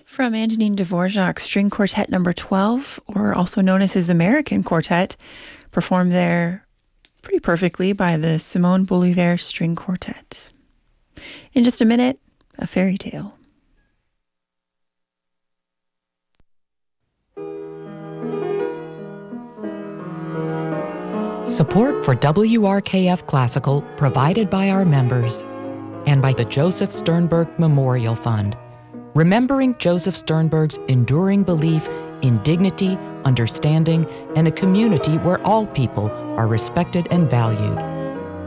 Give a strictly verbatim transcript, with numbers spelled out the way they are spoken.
From Antonin Dvorak's String Quartet Number twelve, or also known as his American Quartet, performed there pretty perfectly by the Simone Bolivar String Quartet. In just a minute, a fairy tale. Support for W R K F Classical provided by our members and by the Joseph Sternberg Memorial Fund, remembering Joseph Sternberg's enduring belief in dignity, understanding, and a community where all people are respected and valued.